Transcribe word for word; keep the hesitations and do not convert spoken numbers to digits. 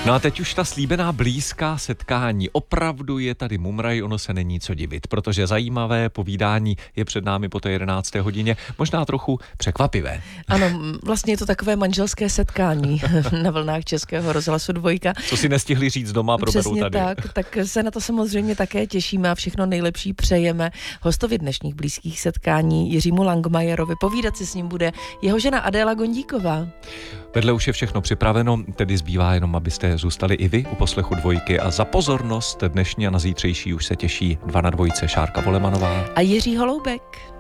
No a teď už ta slíbená blízká setkání. Opravdu je tady mumraj, ono se není co divit, protože zajímavé povídání je před námi po té jedenácté hodině, možná trochu překvapivé. Ano, vlastně je to takové manželské setkání na vlnách Českého rozhlasu Dvojka. Co si nestihli říct doma, proberou Přesně tady. tak, tak se na to samozřejmě také těšíme a všechno nejlepší přejeme hostovi dnešních blízkých setkání Jiřímu Langmajerovi. Povídat si s ním bude jeho žena Adéla Gondíková. Vedle už je všechno připraveno, tedy zbývá jenom, abyste zůstali i vy u poslechu Dvojky a za pozornost dnešní a na zítřejší už se těší dva na dvojce Šárka Volemanová A Jiří Holoubek.